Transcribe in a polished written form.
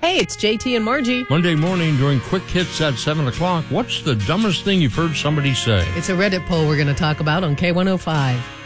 Hey, it's JT and Margie. Monday morning during Quick Hits at 7 o'clock, what's the dumbest thing you've heard somebody say? It's a Reddit poll we're going to talk about on K105.